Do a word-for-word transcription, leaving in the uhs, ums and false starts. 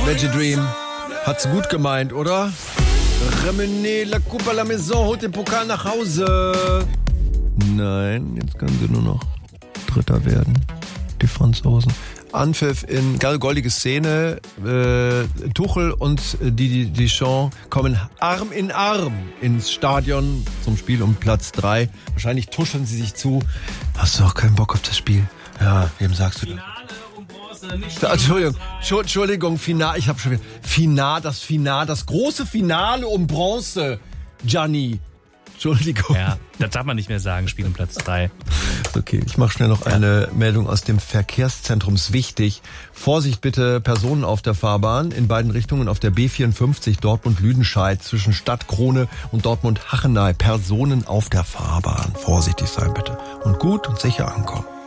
Veggie Dream. Hat's gut gemeint, oder? Ramenez la coupe à la maison, holt den Pokal nach Hause. Nein, jetzt können sie nur noch Dritter werden. Die Franzosen. Anpfiff in goldige Szene. Äh, Tuchel und die, die Deschamps kommen Arm in Arm ins Stadion zum Spiel um Platz drei. Wahrscheinlich tuscheln sie sich zu. Hast du auch keinen Bock auf das Spiel? Ja, wem sagst du das? Entschuldigung, Entschuldigung, Final, ich habe schon wieder, Final, das Final, das große Finale um Bronze, Gianni. Entschuldigung. Ja, das darf man nicht mehr sagen, Spiel um Platz drei. Okay, ich mache schnell noch eine ja. Meldung aus dem Verkehrszentrum. Ist wichtig. Vorsicht bitte, Personen auf der Fahrbahn in beiden Richtungen auf der B vierundfünfzig Dortmund-Lüdenscheid zwischen Stadtkrone und Dortmund-Hachenay. Personen auf der Fahrbahn. Vorsichtig sein bitte. Und gut und sicher ankommen.